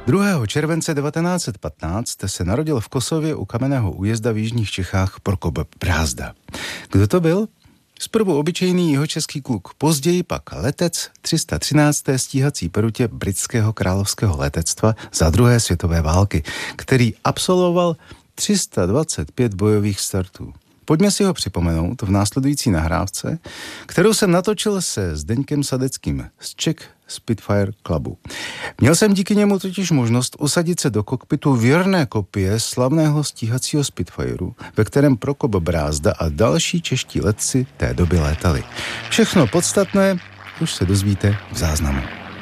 2. července 1915 se narodil v Kosově u Kamenného Újezda v jižních Čechách Prokop Brázda. Kdo to byl? Zprvu obyčejný jihočeský kluk, později pak letec 313. stíhací perutě britského královského letectva za druhé světové války, který absolvoval 325 bojových startů. Pojďme si ho připomenout v následující nahrávce, kterou jsem natočil se Zdeňkem Sadeckým z Czech Spitfire Clubu. Měl jsem díky němu totiž možnost usadit se do kokpitu věrné kopie slavného stíhacího Spitfireu, ve kterém Prokop Brázda a další čeští letci té doby létali. Všechno podstatné už se dozvíte v záznamu.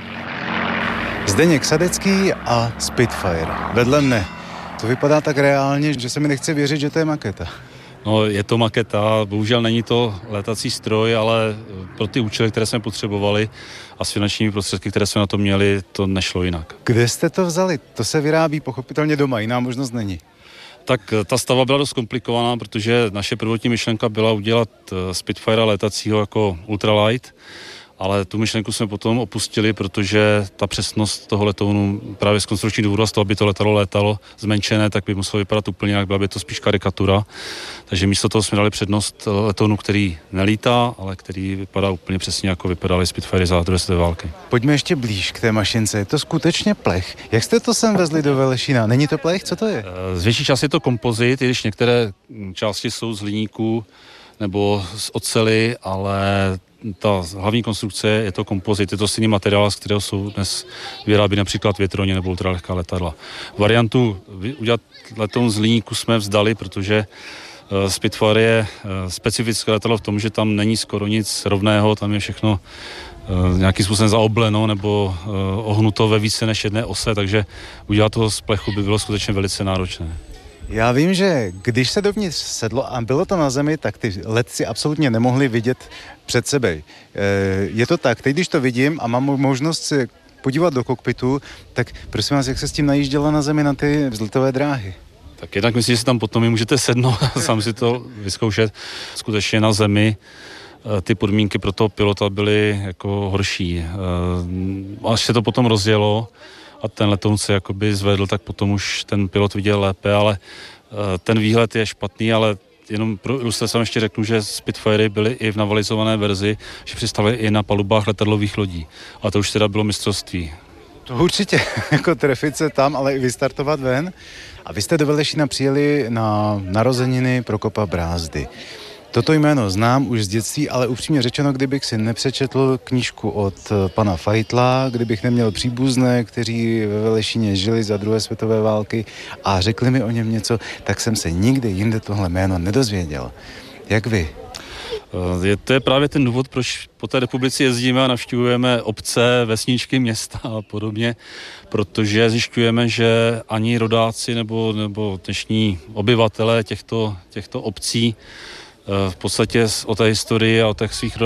Zdeněk Sadecký a Spitfire. Vedle mne. To vypadá tak reálně, že se mi nechce věřit, že to je maketa. No, je to maketa, bohužel není to létací stroj, ale pro ty účely, které jsme potřebovali a s finančními prostředky, které jsme na to měli, to nešlo jinak. Kde jste to vzali? To se vyrábí pochopitelně doma, jiná možnost není. Tak ta stavba byla dost komplikovaná, protože naše prvotní myšlenka byla udělat Spitfire létacího jako ultralight, ale tu myšlenku jsme potom opustili, protože ta přesnost toho letounu právě z konstrukčních důvodů, z toho, aby to létalo zmenšené, tak by muselo vypadat úplně jinak, byla by to spíš karikatura. Takže místo toho jsme dali přednost letounu, který nelítá, ale který vypadá úplně přesně, jako vypadaly Spitfire za druhé světové války. Pojďme ještě blíž k té mašince. Je to skutečně plech. Jak jste to sem vezli do Velešína? Není to plech? Co to je? Z větší části je to kompozit, i když některé části jsou z hliníku nebo z oceli, ale ta hlavní konstrukce je to kompozit, je to stejný materiál, z kterého jsou dnes vyrábí například větroně nebo ultralehká letadla. Variantu udělat letoun z hliníku jsme vzdali, protože Spitfire je specifické letadlo v tom, že tam není skoro nic rovného, tam je všechno nějakým způsobem zaobleno nebo ohnuto ve více než jedné ose, takže udělat toho z plechu by bylo skutečně velice náročné. Já vím, že když se dovnitř sedlo a bylo to na zemi, tak ty letci absolutně nemohli vidět před sebe. Je to tak, teď když to vidím a mám možnost se podívat do kokpitu, tak prosím vás, jak se s tím najíždělo na zemi na ty vzletové dráhy? Tak jednak myslím, že si tam potom můžete sednout a sám si to vyzkoušet. Skutečně na zemi ty podmínky pro toho pilota byly jako horší. Až se to potom rozjelo a ten letoun se jakoby zvedl, tak potom už ten pilot viděl lépe, ale ten výhled je špatný, ale jenom pro ilustraci ještě řeknu, že Spitfire byly i v navalizované verzi, že přistávaly i na palubách letadlových lodí. A to už teda bylo mistrovství. To určitě, jako trefit se tam, ale i vystartovat ven. A vy jste do Velešína přijeli na narozeniny Prokopa Brázdy. Toto jméno znám už z dětství, ale upřímně řečeno, kdybych si nepřečetl knížku od pana Fajtla, kdybych neměl příbuzné, kteří ve Velešíně žili za druhé světové války a řekli mi o něm něco, tak jsem se nikdy jinde tohle jméno nedozvěděl. Jak vy? To je právě ten důvod, proč po té republice jezdíme a navštěvujeme obce, vesničky, města a podobně, protože zjišťujeme, že ani rodáci nebo dnešní obyvatelé těchto obcí v podstatě o té historii a o těch svých